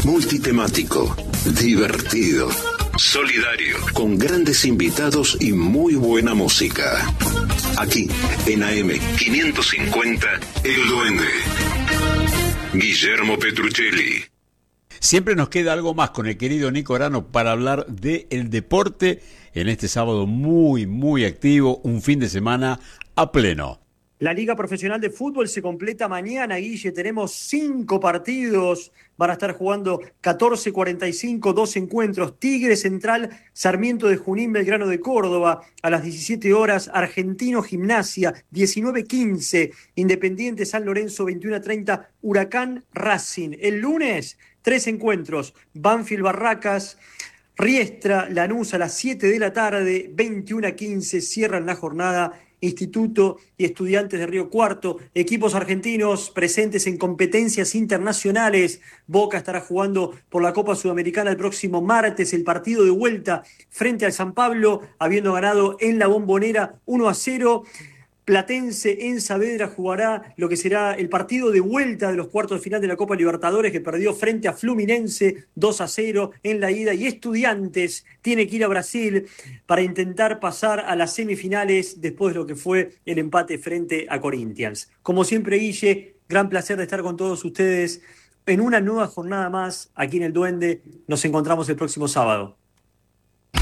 multitemático, divertido, solidario, con grandes invitados y muy buena música. Aquí, en AM 550, El Duende. Guillermo Petruccelli. Siempre nos queda algo más con el querido Nico Arano para hablar del deporte en este sábado muy activo, un fin de semana a pleno. La Liga Profesional de Fútbol se completa mañana, Guille. Tenemos 5 partidos. Van a estar jugando 14:45, 2 encuentros. Tigre Central, Sarmiento de Junín, Belgrano de Córdoba. A las 17 horas, Argentino Gimnasia, 19:15. Independiente San Lorenzo, 21:30. Huracán Racing. El lunes, 3 encuentros. Banfield Barracas, Riestra, Lanús a las 7 de la tarde, 21:15. Cierran la jornada Instituto y Estudiantes de Río Cuarto, equipos argentinos presentes en competencias internacionales. Boca estará jugando por la Copa Sudamericana el próximo martes, el partido de vuelta frente al San Pablo, habiendo ganado en la Bombonera 1-0. Platense en Saavedra jugará lo que será el partido de vuelta de los cuartos de final de la Copa Libertadores, que perdió frente a Fluminense 2-0 en la ida, y Estudiantes tiene que ir a Brasil para intentar pasar a las semifinales después de lo que fue el empate frente a Corinthians. Como siempre, Guille, gran placer de estar con todos ustedes en una nueva jornada más aquí en El Duende. Nos encontramos el próximo sábado.